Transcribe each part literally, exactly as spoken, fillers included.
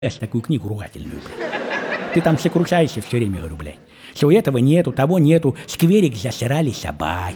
Я такую книгу ругательную, блядь. Ты там сокрушаешься все время, говорю, блядь. Что этого нету, того нету, скверик засирали собаки.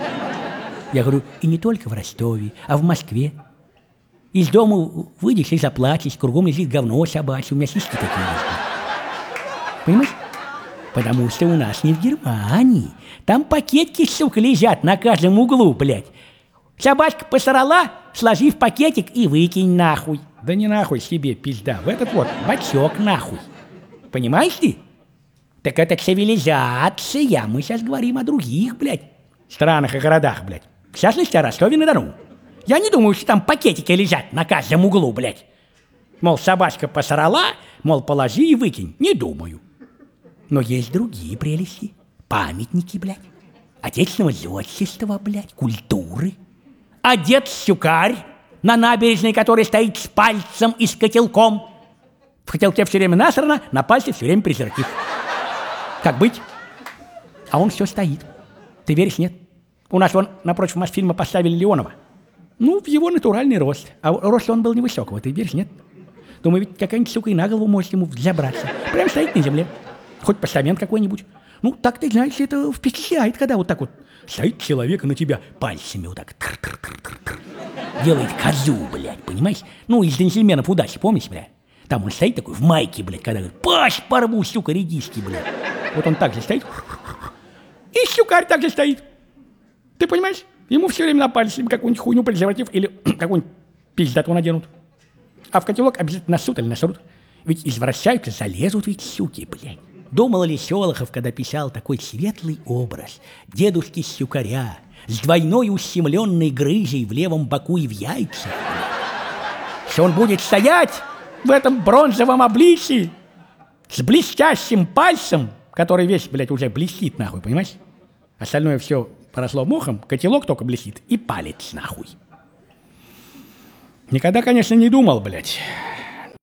Я говорю, и не только в Ростове, а в Москве. Из дома выйдешь и заплачешь, кругом лежит говно собачье, у меня сиськи такие есть. Понимаешь? Потому что у нас не в Германии. Там пакетики, сука, лежат на каждом углу, блядь. Собачка посрала, сложи в пакетик и выкинь нахуй. Да не нахуй себе, пизда, в этот вот бачок нахуй. Понимаешь ты? Так это цивилизация. Мы сейчас говорим о других, блядь, странах и городах, блядь. В частности, о Ростове-на-Дону. Я не думаю, что там пакетики лежат на каждом углу, блядь. Мол, собачка посрала, мол, положи и выкинь. Не думаю. Но есть другие прелести. Памятники, блядь. Отечественного зодчества, блядь, культуры. А дед-сюкарь на набережной, который стоит с пальцем и с котелком. В котелке все время насрано, на пальце все время презерватив. Как быть? А он все стоит. Ты веришь, нет? У нас вон напротив Мосфильма поставили Леонова. Ну, в его натуральный рост. А рост он был невысокого, ты веришь, нет? Думаю, ведь какая-нибудь сука и на голову может ему взобраться. Прям стоит на земле. Хоть постамент какой-нибудь. Ну, так ты знаешь, это впечатляет, когда вот так вот стоит человек и на тебя пальцами вот так тр-тр-тр-тр-тр. Делает козу, блядь, понимаешь? Ну, из джентльменов удачи, помнишь, блядь? Там он стоит такой в майке, блядь, когда говорит, пасть порву, сука, редиски, блядь. Вот он так же стоит. И сюкарь так же стоит. Ты понимаешь? Ему все время на пальце какую-нибудь хуйню, презерватив или какую-нибудь пиздату наденут. А в котелок обязательно насут или насрут. Ведь извращаются, залезут ведь суки, блядь. Думал ли Селохов, когда писал такой светлый образ дедушки Сюкаря с двойной ущемленной грыжей в левом боку и в яйцах, что он будет стоять в этом бронзовом обличии с блестящим пальцем, который весь, блядь, уже блестит, нахуй, понимаешь? Остальное все поросло мохом, котелок только блестит и палец, нахуй. Никогда, конечно, не думал, блядь,